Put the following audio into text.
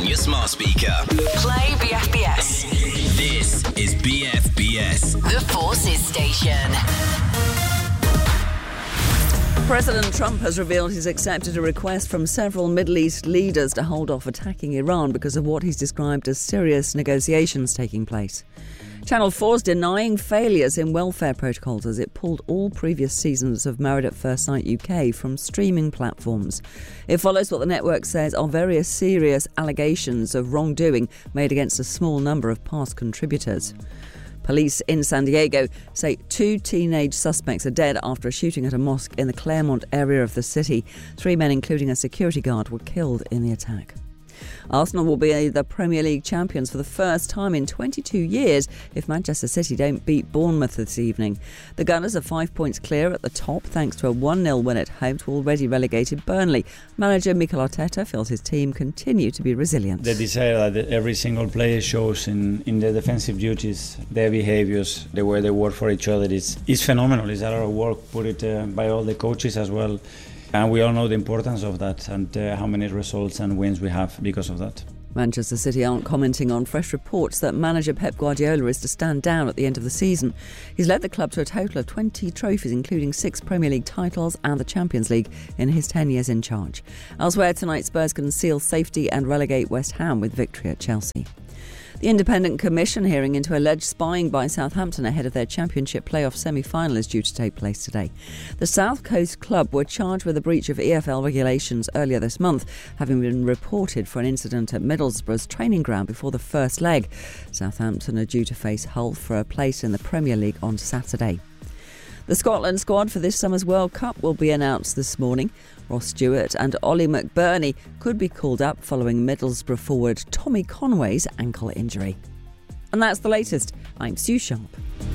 on your smart speaker. Play BFBS. This is BFBS. The Forces Station. President Trump has revealed he's accepted a request from several Middle East leaders to hold off attacking Iran because of what he's described as serious negotiations taking place. Channel 4's denying failures in welfare protocols as it pulled all previous seasons of Married at First Sight UK from streaming platforms. It follows what the network says are various serious allegations of wrongdoing made against a small number of past contributors. Police in San Diego say 2 teenage suspects are dead after a shooting at a mosque in the Claremont area of the city. 3 men, including a security guard, were killed in the attack. Arsenal will be the Premier League champions for the first time in 22 years if Manchester City don't beat Bournemouth this evening. The Gunners are 5 points clear at the top thanks to a 1-0 win at home to already relegated Burnley. Manager Mikel Arteta feels his team continue to be resilient. The desire that every single player shows in their defensive duties, their behaviours, the way they work for each other is phenomenal. It's a lot of work put by all the coaches as well. And we all know the importance of that and how many results and wins we have because of that. Manchester City aren't commenting on fresh reports that manager Pep Guardiola is to stand down at the end of the season. He's led the club to a total of 20 trophies, including 6 Premier League titles and the Champions League in his 10 years in charge. Elsewhere tonight, Spurs can seal safety and relegate West Ham with victory at Chelsea. The Independent Commission hearing into alleged spying by Southampton ahead of their Championship playoff semi-final is due to take place today. The South Coast club were charged with a breach of EFL regulations earlier this month, having been reported for an incident at Middlesbrough's training ground before the first leg. Southampton are due to face Hull for a place in the Premier League on Saturday. The Scotland squad for this summer's World Cup will be announced this morning. Ross Stewart and Ollie McBurney could be called up following Middlesbrough forward Tommy Conway's ankle injury. And that's the latest. I'm Sue Sharp.